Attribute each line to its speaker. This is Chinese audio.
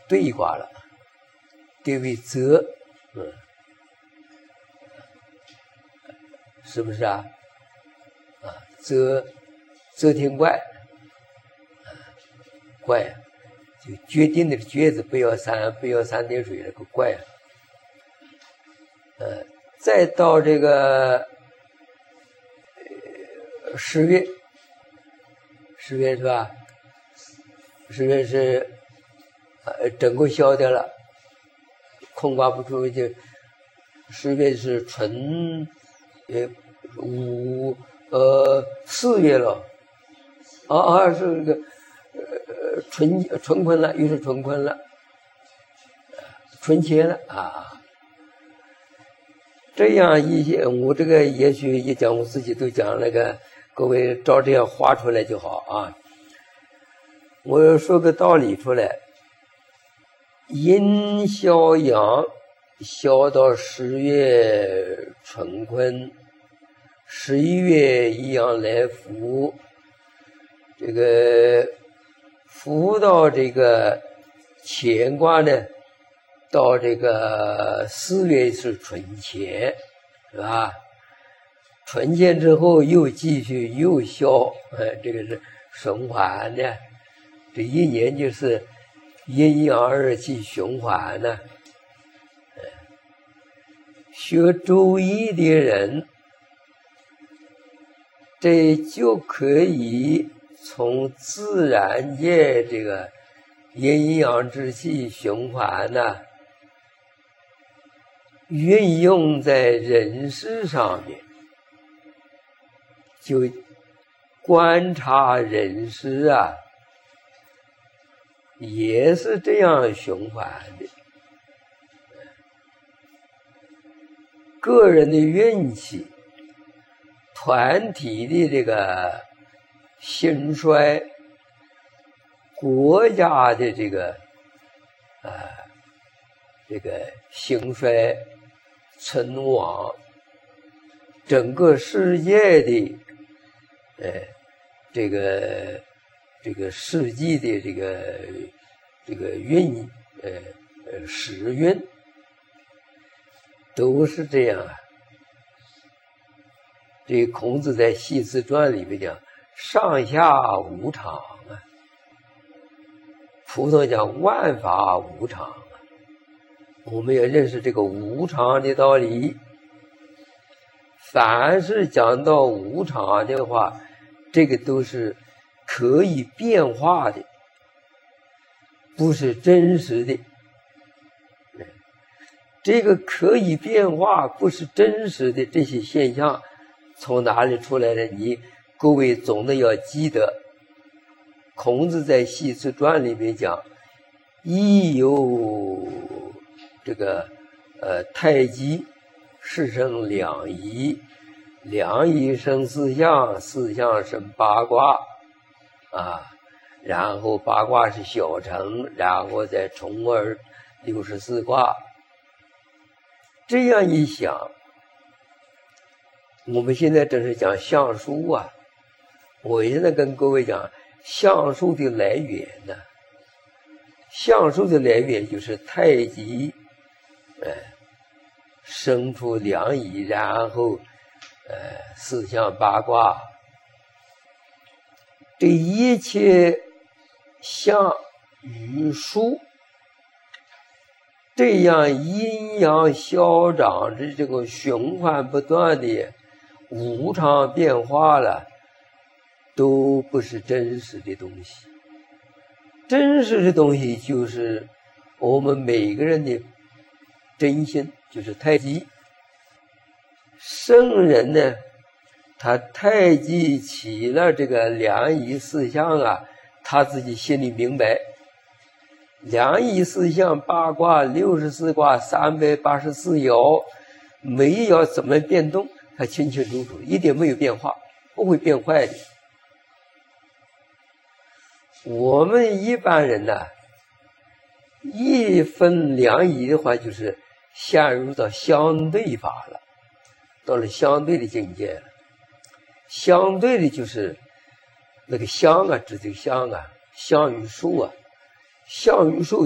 Speaker 1: 兑卦了，兑为泽，是不是啊？泽天怪，怪就决定的决字不要三点水那个怪。再到这个10月是吧？10月是整个消掉了，空卦不出就10月是4月了，是那个春坤了，又是春坤了，春节了啊。这样一些，我这个也许一讲我自己都讲那个，各位照这样画出来就好啊。我说个道理出来，阴消阳，消到10月春坤，11月一阳来伏，这个伏到这个乾卦呢，到这个4月是春乾，是吧？春乾之后又继续又消，这个是循环的，这一年就是阴阳二气循环呢。学周易的人，这就可以从自然界这个阴阳之气循环呢，运用在人事上面，就观察人事啊，也是这样循环的。个人的运气，团体的这个兴衰，国家的这个兴衰存亡，整个世界的这个世纪的这个运时运都是这样啊。这孔子在《系辞传》里面讲上下无常啊，菩萨讲万法无常啊。我们要认识这个无常的道理，凡是讲到无常的话，这个都是可以变化的，不是真实的。这个可以变化不是真实的这些现象从哪里出来的？你各位总的要记得，孔子在《系辞传》里面讲，亦有这个太极，是生两仪，两仪生四象，四象生八卦啊，然后八卦是小成，然后再重而64卦。这样一想，我们现在正是讲相术啊，我现在跟各位讲相术的来源呢。相术的来源就是太极生出两仪，然后四象八卦，这一切相与术，这样阴阳消长的这个循环不断的无常变化了，都不是真实的东西。真实的东西就是我们每个人的真心，就是太极。圣人呢，他太极起了这个两仪四象啊，他自己心里明白，两仪四象八卦64卦384爻，每一爻怎么变动，他清清楚楚，一点没有变化，不会变坏的。我们一般人呢，一分两仪的话，就是陷入到相对法了，到了相对的境界了。相对的就是那个相啊，指这个相啊，相与数啊，相与数